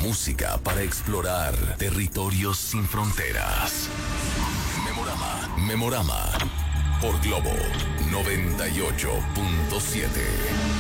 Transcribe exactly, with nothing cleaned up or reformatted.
música para explorar territorios sin fronteras. Memorama, Memorama por Globo noventa y ocho punto siete.